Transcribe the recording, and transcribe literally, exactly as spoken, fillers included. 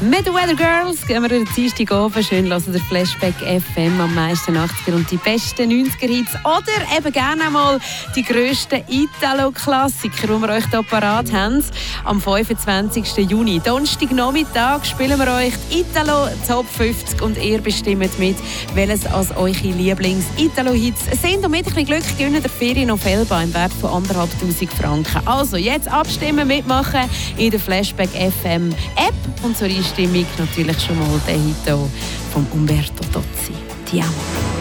Mit den Weather Girls gehen wir den Dienstag oben. Schön hören der Flashback F M am meisten achtziger und die besten neunziger-Hits. Oder eben gerne mal die grössten Italo-Klassiker, die wir euch hier parat haben. Am fünfundzwanzigsten Juni, Donnerstagnachmittag, spielen wir euch die Italo Top fünfzig und ihr bestimmt mit, welches als eure Lieblings-Italo-Hits sind. Und mit ein bisschen Glück gewinnen der Ferien auf Elba im Wert von eintausendfünfhundert Franken. Also jetzt abstimmen, mitmachen in der Flashback F M App und zur Einstimmung natürlich schon mal der Hit von Umberto Tozzi. Ti amo.